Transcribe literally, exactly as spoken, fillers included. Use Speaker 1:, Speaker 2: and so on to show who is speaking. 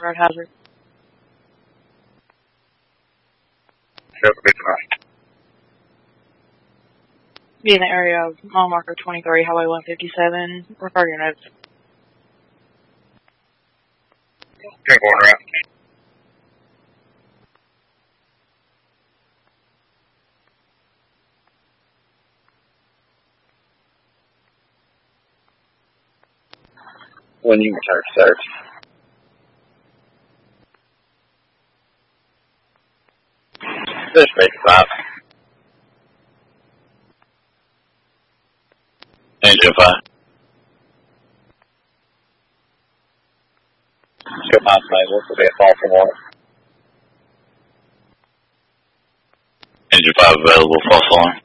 Speaker 1: road hazard.
Speaker 2: Show for tonight.
Speaker 1: Be in the area of mile marker twenty-three, Highway one fifty-seven. Refer your notes.
Speaker 2: ten corner out. When you return search. This makes five. Engine five. Show five tonight. This will be a fall from water. Engine five available, false alarm.